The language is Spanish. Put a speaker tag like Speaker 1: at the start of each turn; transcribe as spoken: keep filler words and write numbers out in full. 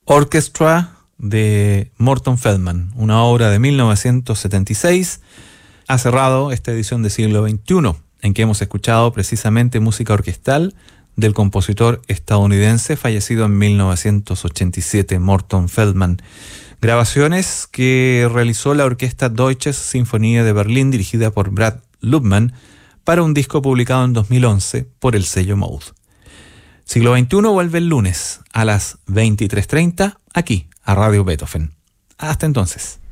Speaker 1: Orchestra de Morton Feldman, una obra de mil novecientos setenta y seis. Ha cerrado esta edición de Siglo veintiuno, en que hemos escuchado precisamente música orquestal del compositor estadounidense fallecido en mil novecientos ochenta y siete, Morton Feldman. Grabaciones que realizó la Orquesta Deutsches Sinfonie de Berlín, dirigida por Brad Lubman, para un disco publicado en dos mil once por el sello Moog. Siglo veintiuno vuelve el lunes a las veintitrés treinta aquí a Radio Beethoven. Hasta entonces.